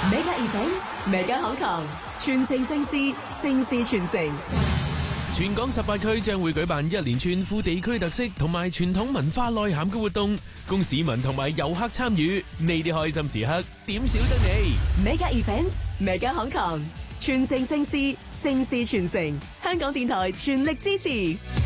Mega Events，Mega Hong Kong，傳承盛事，盛事傳承。 全港18區將會舉辦一連串富地區特色同埋傳統文化內涵嘅活動，供市民同埋遊客參與。呢啲開心時刻，點少得你 Mega Events，Mega Hong Kong，傳承盛事，盛事傳承。香港電台全力支持。